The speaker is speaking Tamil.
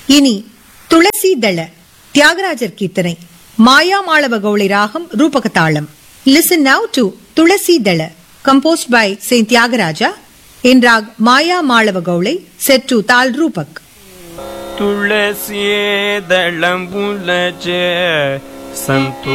இனி துளசி தள தியாகராஜர் கீர்த்தனை மாயா மாளவ கௌளை ராகம் ரூபக தாளம். Listen now to Tulasi Dala, composed by Saint Tyagaraja in rag Maya Malava Gaulai, set to Tal Rupak. Tulasi Dalam Bulaje Santu